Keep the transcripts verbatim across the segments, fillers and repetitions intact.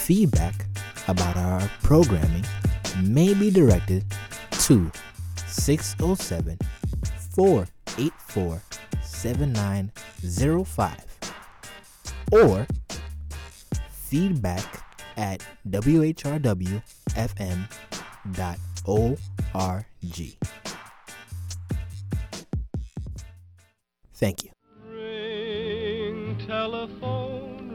Feedback about our programming may be directed to six oh seven, four eight four, seven nine oh five or feedback at w h r w f m dot org. Thank you. Ring, telephone,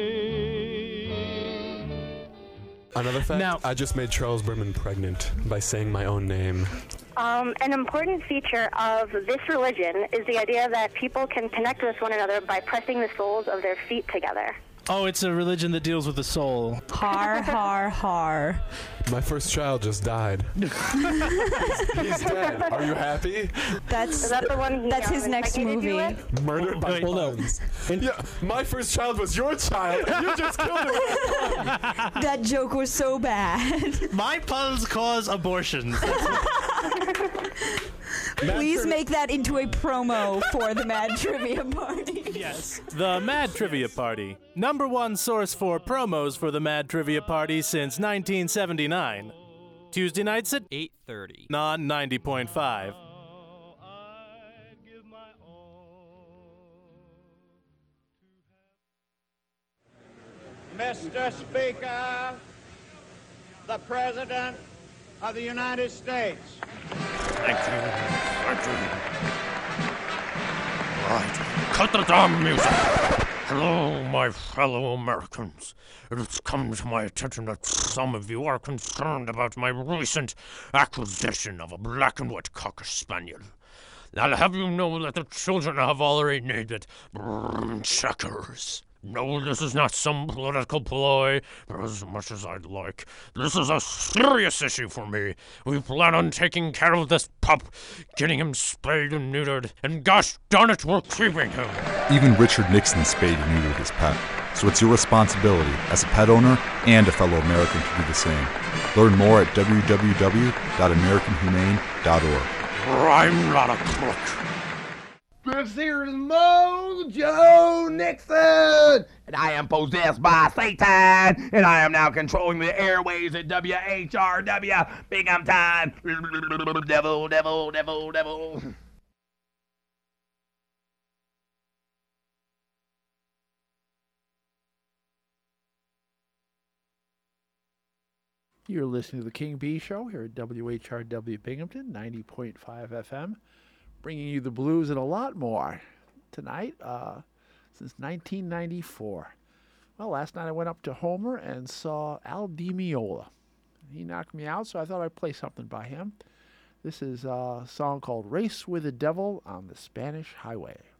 ring. Another fact, Now- I just made Charles Berman pregnant by saying my own name. Um, an important feature of this religion is the idea that people can connect with one another by pressing the soles of their feet together. Oh, it's a religion that deals with the soul. Har, har, har. My first child just died. He's dead. Are you happy? That's Is that the one he that's um, his next impregnated you movie. with? Murdered by Wait, puns. Yeah, my first child was your child, and you just killed it. That joke was so bad. My puns cause abortions. Please make that into a promo for the Mad Trivia Party. Yes. The Mad Trivia Party. Number one source for promos for the Mad Trivia Party since nineteen seventy-nine. Tuesday nights at eight thirty. non ninety point five. I'd give my all to have. Mister Speaker, the President of the United States. Thank you. Thank you. Right. Cut the damn music. Hello, my fellow Americans. It has come to my attention that some of you are concerned about my recent acquisition of a black and white Cocker Spaniel. I'll have you know that the children have already named it Brrrr Checkers. No, this is not some political ploy, but as much as I'd like, this is a serious issue for me. We plan on taking care of this pup, getting him spayed and neutered, and gosh darn it, we're keeping him. Even Richard Nixon spayed and neutered his pet, so it's your responsibility as a pet owner and a fellow American to do the same. Learn more at w w w dot american humane dot org. I'm not a crook. This here is Mojo Nixon, and I am possessed by Satan, and I am now controlling the airways at W H R W. Big-am time. Devil, devil, devil, devil. You're listening to the King Bee Show here at W H R W Binghamton, ninety point five F M, bringing you the blues and a lot more tonight uh, since nineteen ninety-four. Well, last night I went up to Homer and saw Al Di Meola. He knocked me out, so I thought I'd play something by him. This is a song called Race with the Devil on the Spanish Highway.